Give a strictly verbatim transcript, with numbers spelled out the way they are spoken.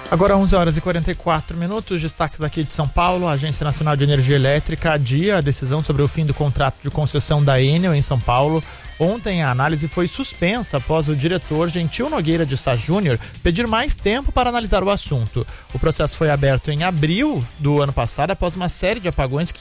Agora onze horas e quarenta e quatro minutos, destaques aqui de São Paulo. A Agência Nacional de Energia Elétrica adia a decisão sobre o fim do contrato de concessão da Enel em São Paulo. Ontem a análise foi suspensa após o diretor Gentil Nogueira de Sá Júnior pedir mais tempo para analisar o assunto. O processo foi aberto em abril do ano passado após uma série de apagões que